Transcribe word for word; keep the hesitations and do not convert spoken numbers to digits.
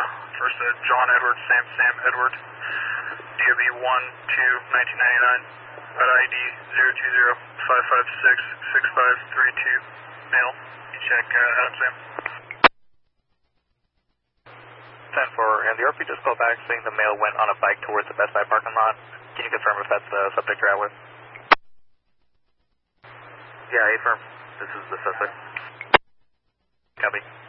First uh, John Edward, Sam Sam Edward, D O B one two nineteen ninety-nine, at I D zero two zero five five six six five three two, male. You check uh, Adam Sam. ten four, and the R P just called back saying the male went on a bike towards the Best Buy parking lot. Can you confirm if that's the subject you're out with? Yeah, A firm. This is the suspect. Copy.